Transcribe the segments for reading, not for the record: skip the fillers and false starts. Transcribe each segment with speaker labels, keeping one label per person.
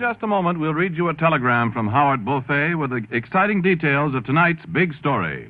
Speaker 1: just a moment, we'll read you a telegram from Howard Buffet with the exciting details of tonight's big story.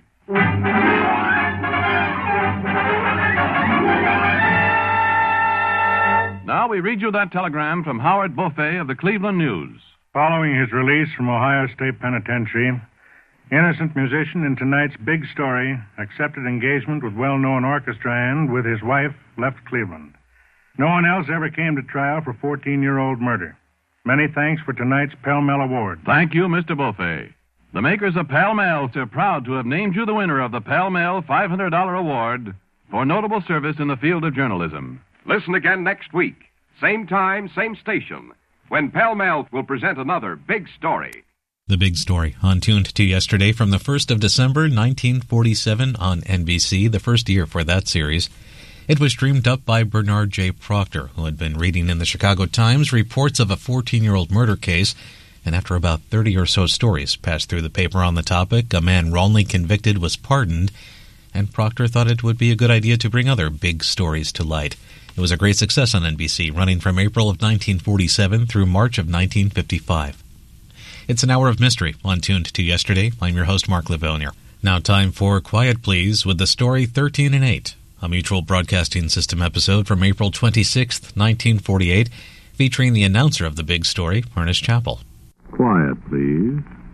Speaker 1: Now we read you that telegram from Howard Buffet of the Cleveland News.
Speaker 2: Following his release from Ohio State Penitentiary, innocent musician in tonight's big story accepted engagement with well-known orchestra and, with his wife, left Cleveland. No one else ever came to trial for 14-year-old murder. Many thanks for tonight's Pell Mell Award.
Speaker 1: Thank you, Mr. Buffet. The makers of Pell Mell are proud to have named you the winner of the Pell Mell $500 Award for notable service in the field of journalism.
Speaker 3: Listen again next week, same time, same station, when Pell Mell will present another big story.
Speaker 4: The Big Story, on Tuned to Yesterday from the 1st of December, 1947 on NBC, the first year for that series. It was dreamed up by Bernard J. Proctor, who had been reading in the Chicago Times reports of a 14-year-old murder case, and after about 30 or so stories passed through the paper on the topic, a man wrongly convicted was pardoned, and Proctor thought it would be a good idea to bring other big stories to light. It was a great success on NBC, running from April of 1947 through March of 1955. It's an hour of mystery on Tuned to Yesterday. I'm your host, Mark Livonier. Now time for Quiet Please with the story 13 and 8. A Mutual Broadcasting System episode from April 26, 1948, featuring the announcer of the big story, Ernest Chappell.
Speaker 5: Quiet, please.